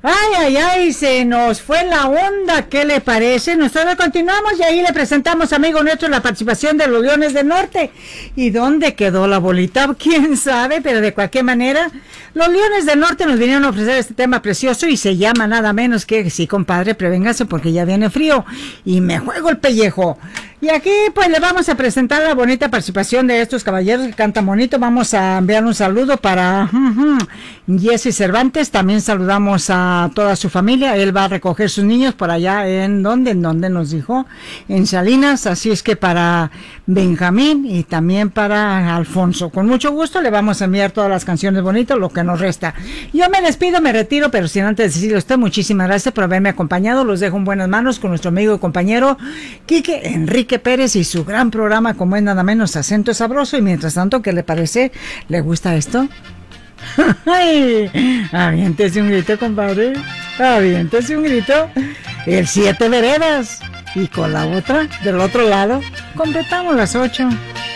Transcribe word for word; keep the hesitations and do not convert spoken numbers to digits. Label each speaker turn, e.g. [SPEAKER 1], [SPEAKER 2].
[SPEAKER 1] Ay, ay, ay, se nos fue la onda, ¿qué le parece? Nosotros continuamos y ahí le presentamos, amigo nuestro, la participación de los Leones del Norte. ¿Y dónde quedó la bolita? ¿Quién sabe? Pero de cualquier manera, los Leones del Norte nos vinieron a ofrecer este tema precioso y se llama nada menos que, sí, compadre, prevéngase porque ya viene frío y me juego el pellejo. Y aquí pues le vamos a presentar la bonita participación de estos caballeros que cantan bonito. Vamos a enviar un saludo para uh, uh, Jesse Cervantes. También saludamos a toda su familia. Él va a recoger sus niños por allá en donde, en donde nos dijo, en Salinas. Así es que para Benjamín y también para Alfonso. Con mucho gusto le vamos a enviar todas las canciones bonitas, lo que nos resta. Yo me despido, me retiro, pero sin antes decirle a usted muchísimas gracias por haberme acompañado. Los dejo en buenas manos con nuestro amigo y compañero Quique Enrique Pérez y su gran programa, como es nada menos Acento Sabroso. Y mientras tanto, ¿qué le parece? ¿Le gusta esto? ¡Ay! Aviéntese un grito, compadre. Aviéntese un grito. El siete veredas. Y con la otra, del otro lado, completamos las ocho.